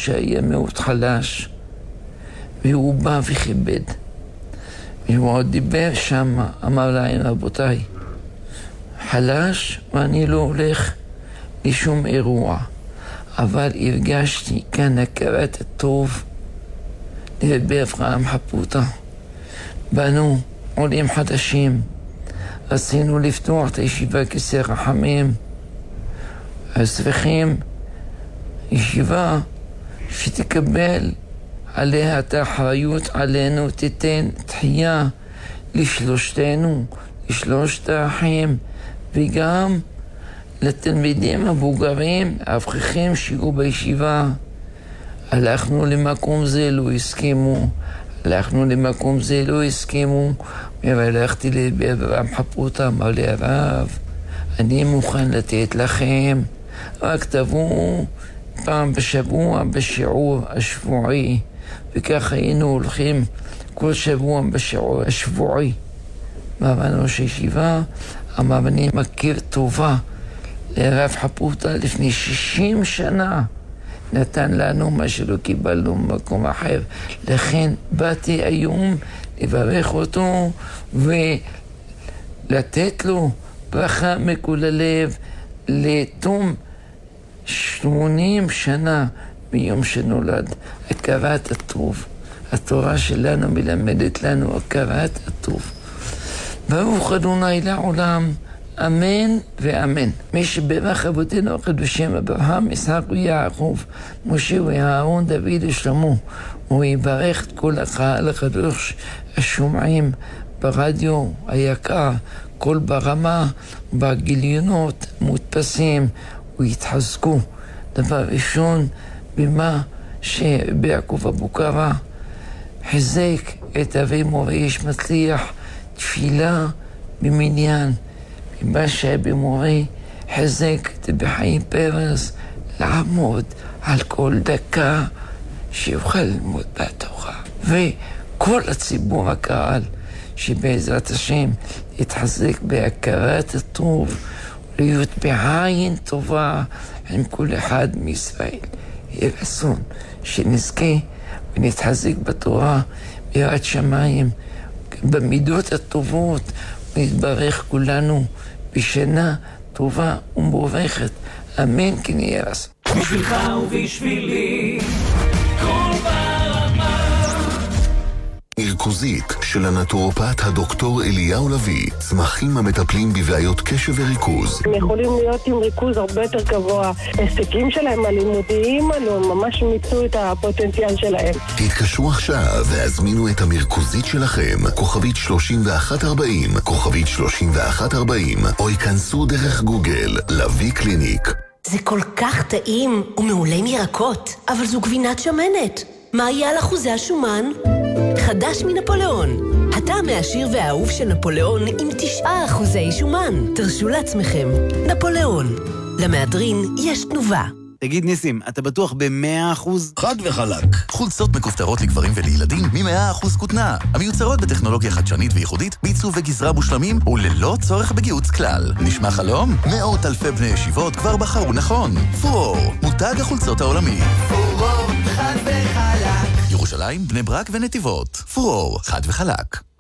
שהיה מאוד חלש, והוא בא וכיבד. והוא עוד דיבר שם, אמר להם, רבותיי, חלש ואני לא הולך לשום אירוע, אבל הרגשתי כאן הכרת הטוב לרבי אברהם חפוטה. באנו עולים חדשים, רצינו לפתוח את הישיבה כיסא רחמים, אז צריכים ישיבה שתקבל עליה את האחריות עלינו, תיתן תחייה לשלושתנו, לשלושת האחים, וגם לתלמידים המבוגרים, האברכים שיהיו בישיבה. הלכנו למקום זה, לא הסכימו. הלכנו למקום זה, לא הסכימו. והלכתי לרבי אברהם חפוטה, אמר לי, הרב, אני מוכן לתת לכם, רק תבואו פעם בשבוע בשיעור השבועי. וכך היינו הולכים כל שבוע בשיעור השבועי. אמרנו שישיבה, אמר, אני מכיר טובה לרב חפוטה לפני 60 שנה. נתן לנו מה שלא קיבלנו במקום אחר. לכן באתי היום לברך אותו ולתת לו ברכה מכל הלב לתום 80 שנה מיום שנולד. הכרת הטוב. התורה שלנו מלמדת לנו הכרת הטוב. ברוך אדוני לעולם, אמן ואמן. מי שברך אבותינו הקדושים אברהם, יצחק ויעקב, משה ואהרון, דוד ושלמה, הוא יברך את כל הקהל הקדוש השומעים ברדיו היקר, כל ברמה, בגיליונות מודפסים, ויתחזקו. דבר ראשון, במה שביעקב אבוקרא חזק את אבי מורי איש מצליח, תפילה במניין. במה שאבי מורי חזק את בחיים פרס, לעמוד על כל דקה שיוכל ללמוד בתורה. וכל הציבור הקהל שבעזרת השם יתחזק בהכרת הטוב, להיות בעין טובה עם כל אחד מישראל. יהיה רצון שנזכה ונתחזק בתורה, ביראת שמיים, במידות הטובות, ונתברך כולנו בשנה טובה ומבורכת. אמן כן יהיה רצון. בשבילך ובשבילי כל ברמה. ערכוזית של הנטורופט הדוקטור אליהו לוי, צמחים המטפלים בבעיות קשב וריכוז. הם יכולים להיות עם ריכוז הרבה יותר גבוה. ההישגים שלהם הלימודיים עלו, ממש מיצו את הפוטנציאל שלהם. התקשרו עכשיו והזמינו את המרכוזית שלכם, כוכבית 3140, כוכבית 3140, או ייכנסו דרך גוגל, לוי קליניק. זה כל כך טעים ומעולה עם ירקות, אבל זו גבינת שמנת. מה יהיה על אחוזי השומן? חדש מנפוליאון. הטעם העשיר והאהוב של נפוליאון עם 9% שומן. תרשו לעצמכם. נפוליאון. למהדרין יש תנובה. תגיד ניסים, אתה בטוח ב100%? חד וחלק. חולצות מכופתרות לגברים ולילדים מ100% כותנה. המיוצרות בטכנולוגיה חדשנית וייחודית, בעיצוב וגזרה מושלמים וללא צורך בגיוץ כלל. נשמע חלום? מאות אלפי בני ישיבות כבר בחרו נכון. פורור, מותג החולצות העולמי. פורור, חד וחלק. ירושלים, בני ברק ונתיבות. פורור, חד וחלק.